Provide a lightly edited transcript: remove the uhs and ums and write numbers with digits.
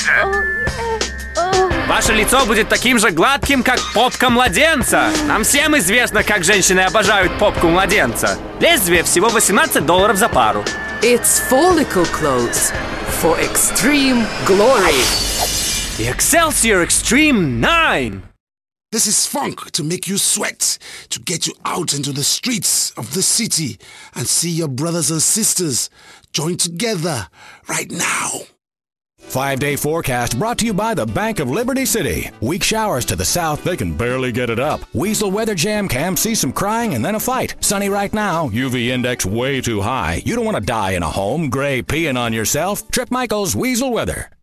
Ваше лицо будет таким же гладким, как попка младенца. Нам всем известно, как женщины обожают попку младенца. Лезвие всего $18 за пару. It's follicle clothes for extreme glory. The Excelsior Extreme 9. This is funk to make you sweat, to get you out into the streets of the city and see your brothers and sisters join together right now. 5-day forecast brought to you by the Bank of Liberty City. Weak showers to the south, they can barely get it up. Weasel weather jam cam, see some crying and then a fight. Sunny right now, UV index way too high. You don't want to die in a home, gray peeing on yourself. Trip Michaels Weasel Weather.